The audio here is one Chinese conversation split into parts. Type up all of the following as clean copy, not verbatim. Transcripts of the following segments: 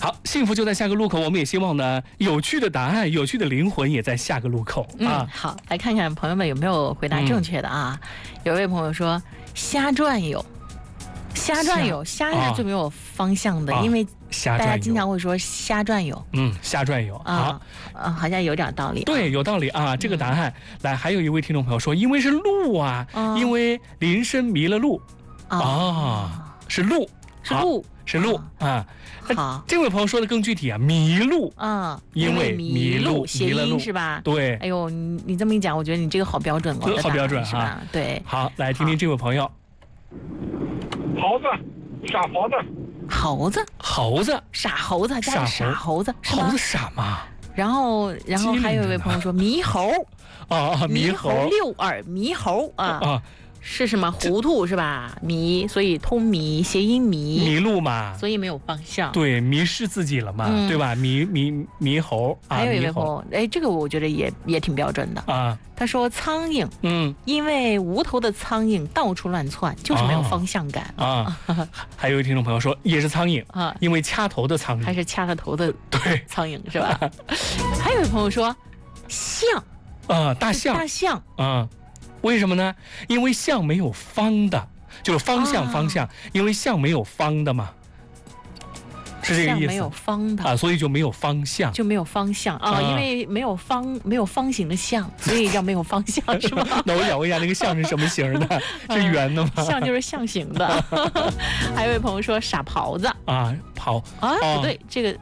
好，幸福就在下个路口，我们也希望呢，有趣的答案、有趣的灵魂也在下个路口啊。 好，来看看朋友们有没有回答正确的啊？有一位朋友说瞎转悠，瞎转悠，瞎是最没有方向的，因为大家经常会说瞎转悠。 瞎转悠啊，好像有点道理。 对，有道理啊。这个答案来，还有一位听众朋友说，因为是路啊，因为林深迷了路是路，是路啊。 好， 这位朋友说的更具体啊，迷路因为迷路谐音是吧？ 对。 哎呦，你这么一讲，我觉得你这个好标准哦， 好标准是吧？对。 好，来听听这位朋友。 猴子，傻猴子。 猴子， 傻猴子，加傻猴子， 猴子傻吗？ 然后还有一位朋友说猕猴， 猕猴， 六耳猕猴啊。是什么糊涂是吧？迷，所以通迷，谐音迷路嘛， 所以没有方向。 对，迷失自己了嘛，对吧？猕猴。 还有一位朋友，这个我觉得也挺标准的啊。他说苍蝇，因为无头的苍蝇到处乱窜，就是没有方向感啊。 还有一位听众朋友说，也是苍蝇啊，因为掐头的苍蝇， 还是掐了头的苍蝇是吧？还有一位朋友说象大象啊。为什么呢？因为象没有方的，就是方向，因为象没有方的嘛，是这个意思。 没有方的所以就没有方向， 因为没有方形的象，所以叫没有方向，是吗？ 那我想问一下，那个象是什么形的？是圆的吗？ 象就是象形的。还有一位朋友说傻狍子不对，这个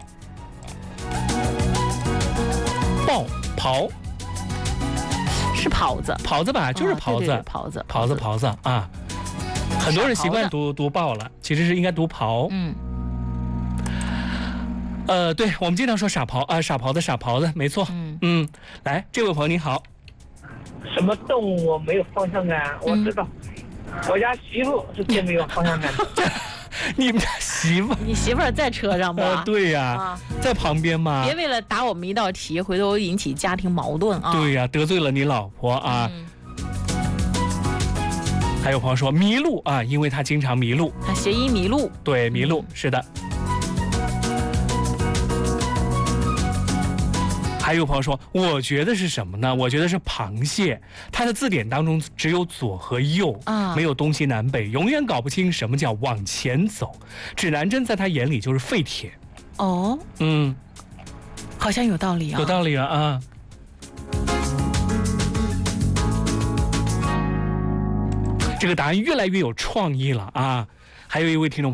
狍。 是狍子吧，就是狍子啊！很多人习惯读豹了，其实是应该读狍。对，我们经常说傻狍子，没错。来，这位朋友你好。 什么动物我没有方向感？我知道，我家媳妇是最没有方向感的。 你们家媳妇？ 你媳妇在车上吗？ 对呀，在旁边吗？ 别为了答我们一道题，回头引起家庭矛盾啊！ 对呀，得罪了你老婆啊！还有朋友说迷路啊，因为他经常迷路。 谐音迷路。 对，迷路是的。还有朋友说，我觉得是什么呢？我觉得是螃蟹，它的字典当中只有左和右没有东西南北，永远搞不清什么叫往前走。指南针在他眼里就是废铁。 好像有道理啊。 有道理啊。这个答案越来越有创意了啊！还有一位听众朋友。